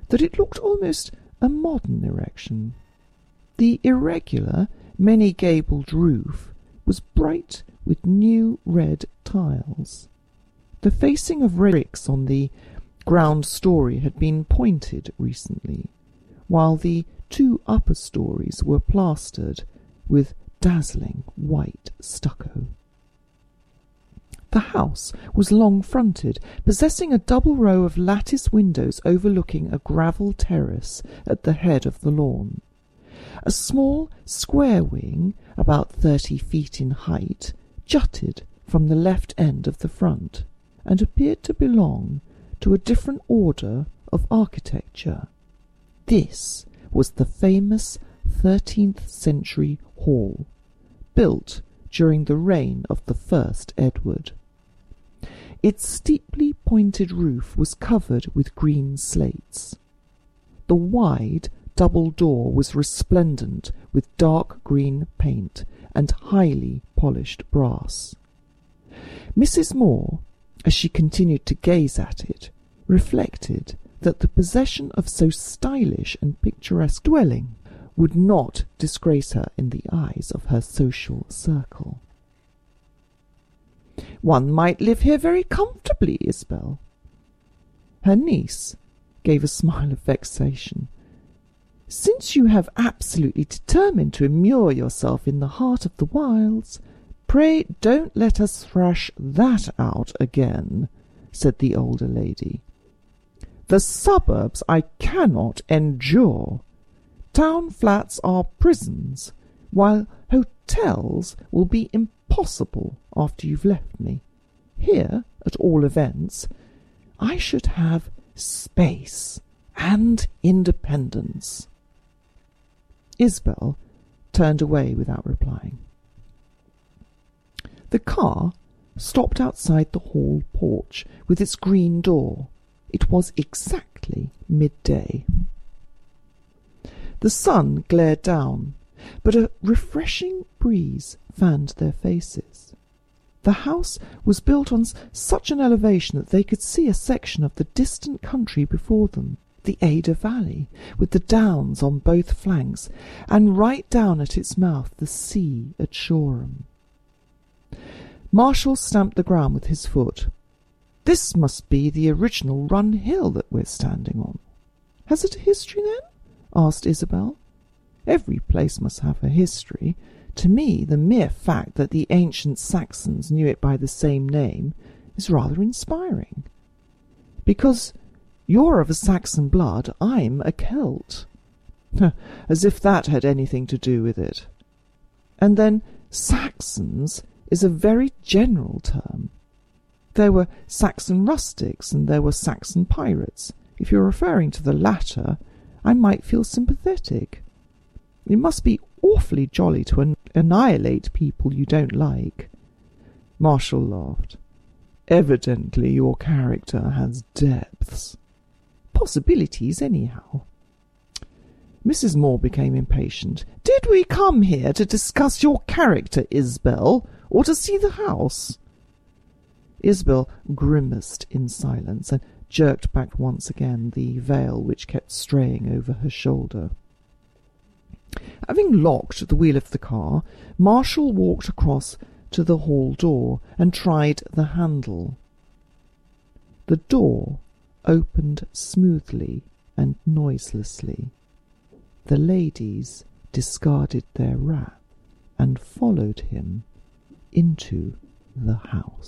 that it looked almost a modern erection. The irregular, many-gabled roof was bright with new red tiles. The facing of red bricks on the ground story had been pointed recently, while the two upper stories were plastered with dazzling white stucco. The house was long-fronted, possessing a double row of lattice windows overlooking a gravel terrace at the head of the lawn. A small square wing, about 30 feet in height, jutted from the left end of the front, and appeared to belong to a different order of architecture. This was the famous 13th century hall, built during the reign of the first Edward. Its steeply pointed roof was covered with green slates. The wide double door was resplendent with dark green paint and highly polished brass. Mrs. Moore, as she continued to gaze at it, reflected that the possession of so stylish and picturesque dwelling would not disgrace her in the eyes of her social circle. "One might live here very comfortably, Isabel." Her niece gave a smile of vexation. "Since you have absolutely determined to immure yourself in the heart of the wilds, pray don't let us thrash that out again," said the older lady. "The suburbs I cannot endure. Town flats are prisons, while hotels will be impossible after you've left me. Here, at all events, I should have space and independence." Isabel turned away without replying. The car stopped outside the hall porch with its green door. It was exactly midday. The sun glared down, but a refreshing breeze fanned their faces. The house was built on such an elevation that they could see a section of the distant country before them, the Ada Valley, with the downs on both flanks, and right down at its mouth the sea at Shoreham. Marshall stamped the ground with his foot. "This must be the original Run Hill that we're standing on." "Has it a history, then?" asked Isabel. "Every place must have a history. To me, the mere fact that the ancient Saxons knew it by the same name is rather inspiring. Because you're of a Saxon blood, I'm a Celt." "As if that had anything to do with it." "And then Saxons is a very general term. There were Saxon rustics and there were Saxon pirates. If you're referring to the latter, I might feel sympathetic. It must be awfully jolly to annihilate people you don't like." Marshall laughed. "Evidently your character has depths." "Possibilities, anyhow." Mrs. Moore became impatient. "Did we come here to discuss your character, Isabel, or to see the house?" Isabel grimaced in silence and jerked back once again the veil which kept straying over her shoulder. Having locked the wheel of the car, Marshall walked across to the hall door and tried the handle. The door opened smoothly and noiselessly. The ladies discarded their wrap and followed him into the house.